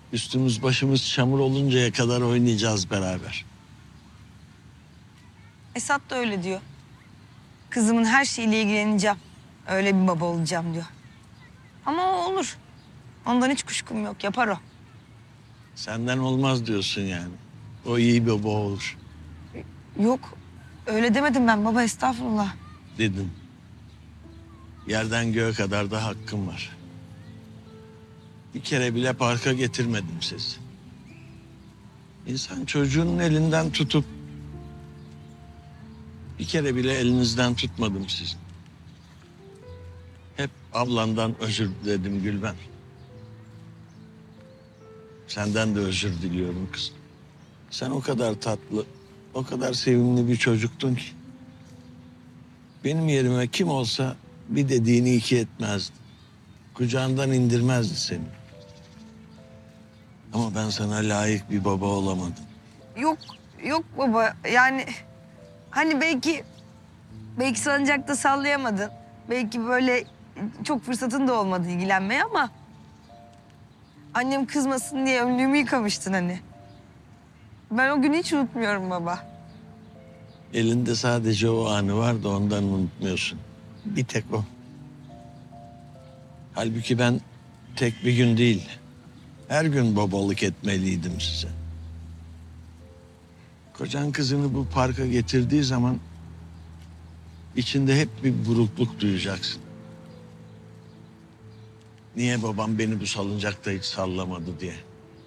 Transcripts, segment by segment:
Üstümüz başımız çamur oluncaya kadar oynayacağız beraber. Esat da öyle diyor. Kızımın her şeyiyle ilgileneceğim. Öyle bir baba olacağım diyor. Ama o olur. Ondan hiç kuşkum yok. Yapar o. Senden olmaz diyorsun yani. O iyi bir baba olur Yok. Öyle demedim ben baba, estağfurullah. dedin. Yerden göğe kadar da hakkım var. Bir kere bile parka getirmedim sizi. İnsan çocuğunun elinden tutup bir kere bile elinizden tutmadım sizin. Hep ablandan özür diledim Gülben. Senden de özür diliyorum kızım. Sen o kadar tatlı, o kadar sevimli bir çocuktun ki. Benim yerime kim olsa bir dediğini iki etmezdi. Kucağından indirmezdi seni. Ama ben sana layık bir baba olamadım. Yok. Yok baba. Yani hani belki salıncakta sallayamadın. Belki böyle çok fırsatın da olmadı ilgilenmeye ama annem kızmasın diye önlüğümü yıkamıştın hani. Ben o günü hiç unutmuyorum baba. Elinde sadece o anı var da ondan unutmuyorsun. Bir tek o. Halbuki ben tek bir gün değil, her gün babalık etmeliydim size. Kocan kızını bu parka getirdiği zaman içinde hep bir burukluk duyacaksın. Niye babam beni bu salıncakta hiç sallamadı diye.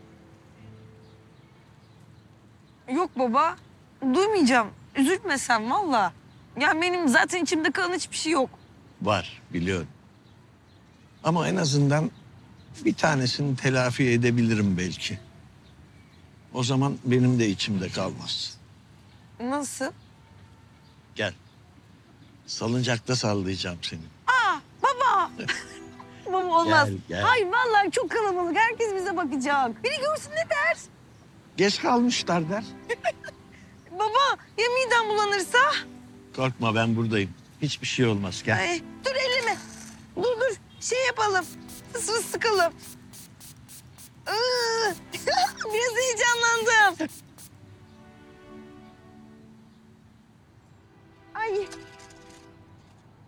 Yok baba. Duymayacağım. Üzülme sen valla. Yani benim zaten içimde kalan hiçbir şey yok. Var, biliyorum. Ama en azından bir tanesini telafi edebilirim belki. O zaman benim de içimde kalmaz. Nasıl? Gel. Salıncakta sallayacağım seni. Baba! Baba olmaz. Gel, gel. Hayır vallahi çok kalabalık. Herkes bize bakacak. Biri görsün ne der? Geç kalmışlar der. Baba ya midem bulanırsa? Korkma ben buradayım. Hiçbir şey olmaz. Gel. Ay, dur elime. Dur. Şey yapalım. Sıkalım. Biraz heyecanlandım. Ay.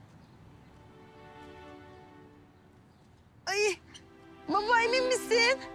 Ay. Baba emin misin?